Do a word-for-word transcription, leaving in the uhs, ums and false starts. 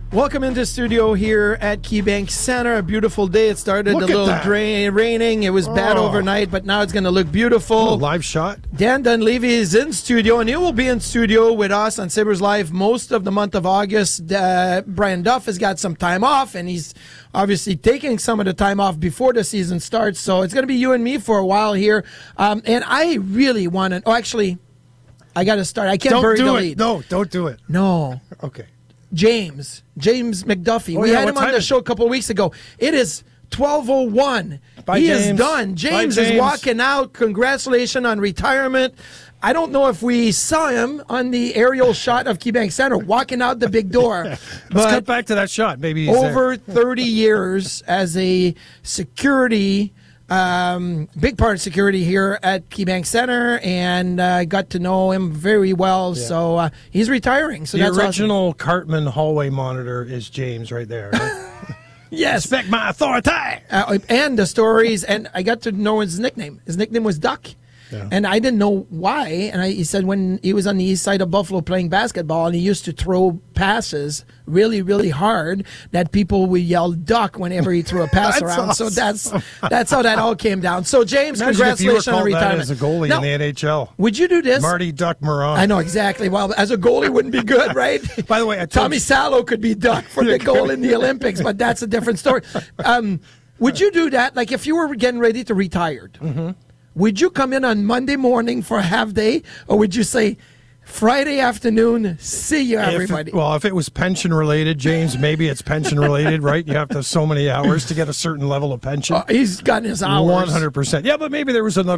Welcome into studio here at KeyBank Center. A beautiful day. It started Look a at little that. dra- raining. It was bad Oh. overnight, but now it's going to look beautiful. Oh, live shot. Dan Dunleavy is in studio, and he will be in studio with us on Sabres Live most of the month of August. Uh, Brian Duff has got some time off, and he's obviously taking some of the time off before the season starts. So it's going to be you and me for a while here. Um, and I really want to. Oh, actually, I got to start. I can't Don't bury do the it. lead. No, don't do it. No. Okay. James, James McDuffie. Oh, we yeah, had what him on time the is- show a couple of weeks ago. It is twelve oh one. Bye, he James. is done. James, Bye, is James. walking out. Congratulations on retirement. I don't know if we saw him on the aerial shot of KeyBank Center walking out the big door. Let's but cut back to that shot. Maybe he's over there. thirty years as a security, um, big part of security here at KeyBank Center, and uh, got to know him very well. Yeah. So uh, he's retiring. So The that's awesome. original Cartman hallway monitor is James right there. Right? Yes. Respect my authority. Uh, and the stories, and I got to know his nickname. His nickname was Duck. Yeah. And I didn't know why. And I, he said when he was on the east side of Buffalo playing basketball, and he used to throw passes really, really hard, that people would yell "duck" whenever he threw a pass That's around. awesome. So that's that's how that all came down. So James, Imagine if you were congratulations on called that retirement. as a goalie Now, in the N H L. would you do this? Marty Duck Moran. I know exactly. Well, as a goalie, wouldn't be good, right? By the way, I told Tommy you- Salo could be Duck for the goal in the Olympics, but that's a different story. Um, would you do that? Like if you were getting ready to retire, Mm-hmm. would you come in on Monday morning for a half day, or would you say Friday afternoon, see you, If it- everybody? well, if it was pension related, James, maybe it's pension related, right? You have to have so many hours to get a certain level of pension. Uh, he's gotten his hours. One hundred percent. Yeah, but maybe there was another.